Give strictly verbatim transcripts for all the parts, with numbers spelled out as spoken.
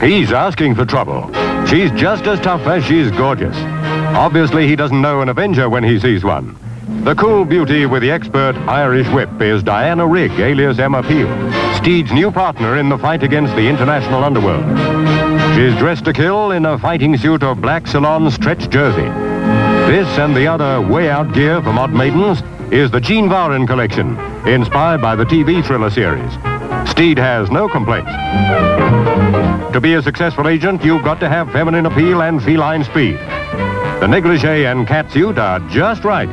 He's asking for trouble. She's just as tough as she's gorgeous. Obviously, he doesn't know an Avenger when he sees one. The cool beauty with the expert Irish whip is Diana Rigg, alias Emma Peel, Steed's new partner in the fight against the international underworld. She's dressed to kill in a fighting suit of black salon stretch jersey. This and the other way-out gear for mod maidens is the Jean Varen collection, inspired by the T V thriller series. Steed has no complaints. To be a successful agent, you've got to have feminine appeal and feline speed. The negligee and catsuit are just right.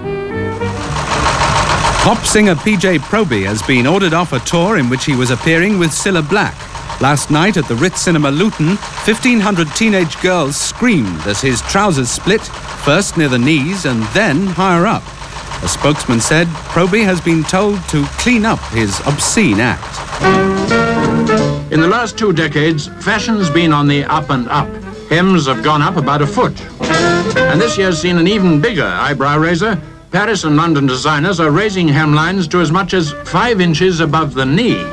Pop singer P J Proby has been ordered off a tour in which he was appearing with Cilla Black. Last night at the Ritz Cinema Luton, fifteen hundred teenage girls screamed as his trousers split, first near the knees and then higher up. A spokesman said Proby has been told to clean up his obscene act. In the last two decades, fashion's been on the up and up. Hems have gone up about a foot. And this year's seen an even bigger eyebrow raiser. Paris and London designers are raising hemlines to as much as five inches above the knee.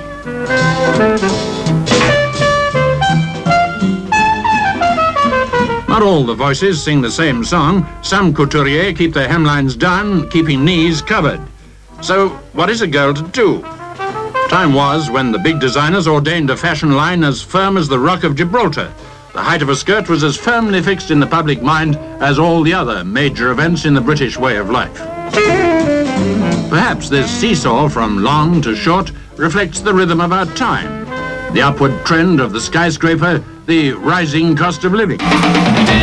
Not all the voices sing the same song. Some couturiers keep their hemlines down, keeping knees covered. So what is a girl to do? Time was when the big designers ordained a fashion line as firm as the Rock of Gibraltar. The height of a skirt was as firmly fixed in the public mind as all the other major events in the British way of life. Perhaps this seesaw from long to short reflects the rhythm of our time, the upward trend of the skyscraper, the rising cost of living.